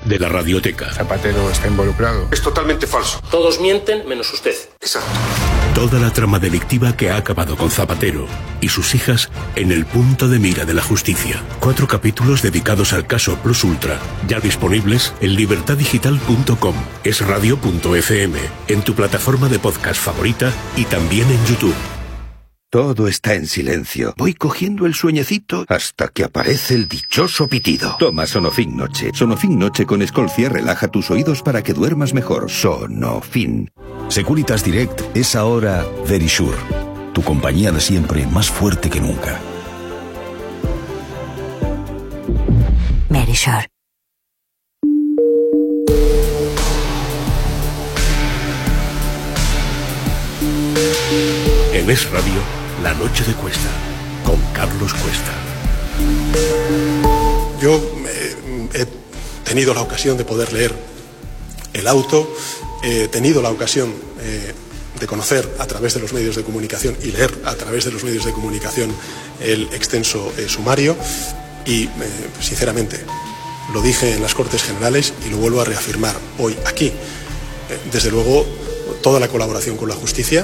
de la radioteca. Zapatero está involucrado. Es totalmente falso. Todos mienten menos usted. Exacto. Toda la trama delictiva que ha acabado con Zapatero y sus hijas en el punto de mira de la justicia. 4 capítulos dedicados al caso Plus Ultra, ya disponibles en libertadigital.com, esradio.fm, en tu plataforma de podcast favorita y también en YouTube. Todo está en silencio. Voy cogiendo el sueñecito hasta que aparece el dichoso pitido. Toma Sonofin Noche. Sonofin Noche con Escolcia relaja tus oídos para que duermas mejor. Sonofin. Securitas Direct es ahora Verisure, tu compañía de siempre más fuerte que nunca. Verisure. En Es Radio, La Noche de Cuesta, con Carlos Cuesta. Yo he tenido la ocasión de poder leer el auto, he tenido la ocasión de conocer a través de los medios de comunicación y leer a través de los medios de comunicación el extenso sumario y, sinceramente, lo dije en las Cortes Generales y lo vuelvo a reafirmar hoy aquí. Desde luego, toda la colaboración con la justicia,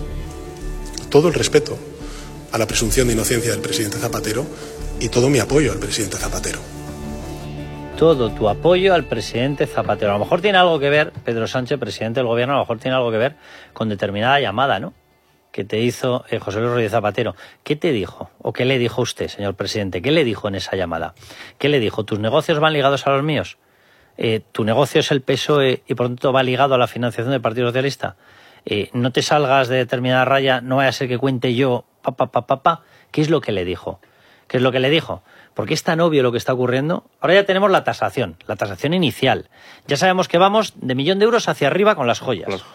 todo el respeto a la presunción de inocencia del presidente Zapatero y todo mi apoyo al presidente Zapatero. Todo tu apoyo al presidente Zapatero. A lo mejor tiene algo que ver, Pedro Sánchez, presidente del gobierno, a lo mejor tiene algo que ver con determinada llamada, ¿no?, que te hizo José Luis Rodríguez Zapatero. ¿Qué te dijo? ¿O qué le dijo usted, señor presidente? ¿Qué le dijo en esa llamada? ¿Qué le dijo? ¿Tus negocios van ligados a los míos? ¿Tu negocio es el PSOE y por lo tanto va ligado a la financiación del Partido Socialista? No te salgas de determinada raya, no vaya a ser que cuente yo, ¿Qué es lo que le dijo? ¿Qué es lo que le dijo? Porque es tan obvio lo que está ocurriendo. Ahora ya tenemos la tasación inicial. Ya sabemos que vamos de 1.000.000 de euros hacia arriba con las joyas.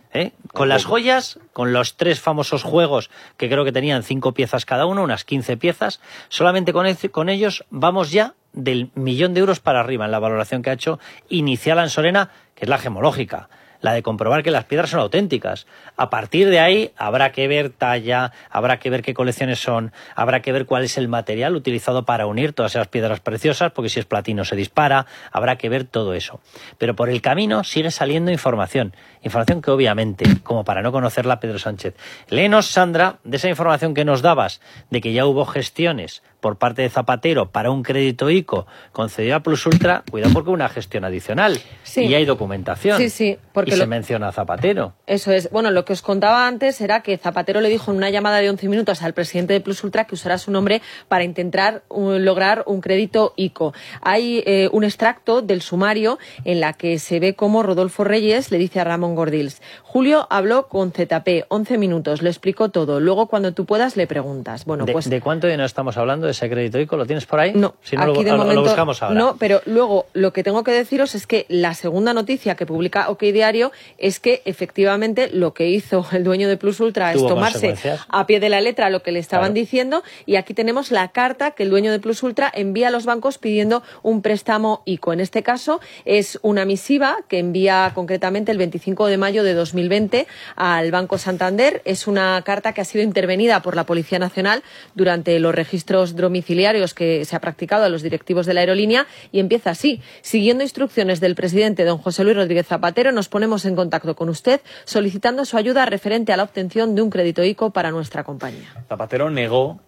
Con las joyas, con los 3 famosos juegos que creo que tenían 5 piezas cada uno, unas 15 piezas, solamente con ellos vamos ya del 1.000.000 de euros para arriba en la valoración que ha hecho inicial Ansorena, que es la gemológica, la de comprobar que las piedras son auténticas. A partir de ahí habrá que ver talla, habrá que ver qué colecciones son, habrá que ver cuál es el material utilizado para unir todas esas piedras preciosas, porque si es platino se dispara, habrá que ver todo eso. Pero por el camino sigue saliendo información que obviamente, como para no conocerla, Pedro Sánchez. Léenos, Sandra, de esa información que nos dabas, de que ya hubo gestiones por parte de Zapatero para un crédito ICO concedido a Plus Ultra. Cuidado, porque una gestión adicional. Sí. Y hay documentación. Sí, porque y se menciona a Zapatero. Eso es. Bueno, lo que os contaba antes era que Zapatero le dijo en una llamada de 11 minutos al presidente de Plus Ultra que usara su nombre para intentar lograr un crédito ICO. Hay un extracto del sumario en la que se ve cómo Rodolfo Reyes le dice a Ramón Gordills: Julio habló con ZP 11 minutos, le explicó todo. Luego, cuando tú puedas, le preguntas. Bueno, ¿De cuánto dinero estamos hablando de ese crédito ICO? ¿Lo tienes por ahí? No, si no, aquí de momento lo buscamos ahora. No, pero luego lo que tengo que deciros es que la segunda noticia que publica OK Diario es que efectivamente lo que hizo el dueño de Plus Ultra es tomarse a pie de la letra lo que le estaban diciendo, y aquí tenemos la carta que el dueño de Plus Ultra envía a los bancos pidiendo un préstamo ICO. En este caso es una misiva que envía concretamente el 25 de mayo de 2020 al Banco Santander. Es una carta que ha sido intervenida por la Policía Nacional durante los registros domiciliarios que se ha practicado a los directivos de la aerolínea, y empieza así: siguiendo instrucciones del presidente don José Luis Rodríguez Zapatero, nos ponemos en contacto con usted solicitando su ayuda referente a la obtención de un crédito ICO para nuestra compañía. Zapatero negó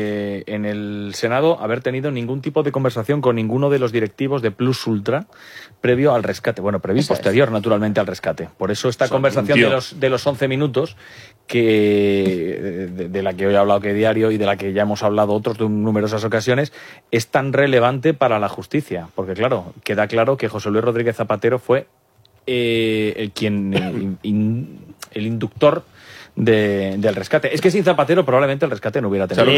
en el Senado haber tenido ningún tipo de conversación con ninguno de los directivos de Plus Ultra previo al rescate. Bueno, previo y posterior, naturalmente, al rescate. Por eso esta conversación de los 11 minutos de la que hoy ha hablado OK Diario y de la que ya hemos hablado otros de numerosas ocasiones, es tan relevante para la justicia. Porque, claro, queda claro que José Luis Rodríguez Zapatero fue el inductor del rescate. Es que sin Zapatero probablemente el rescate no hubiera tenido.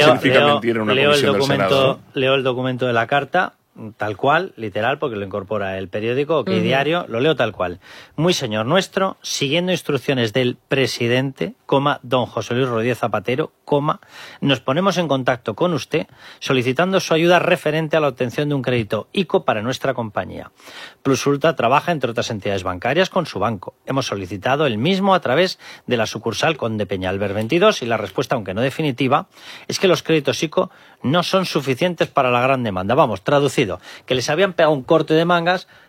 Leo el documento de la carta tal cual, literal, porque lo incorpora el periódico OK Diario, lo leo tal cual. Muy señor nuestro, siguiendo instrucciones del presidente, don José Luis Rodríguez Zapatero, nos ponemos en contacto con usted solicitando su ayuda referente a la obtención de un crédito ICO para nuestra compañía. Plus Ultra trabaja, entre otras entidades bancarias, con su banco. Hemos solicitado el mismo a través de la sucursal Conde Peñalver 22 y la respuesta, aunque no definitiva, es que los créditos ICO no son suficientes para la gran demanda. Vamos, traducido, que les habían pegado un corte de mangas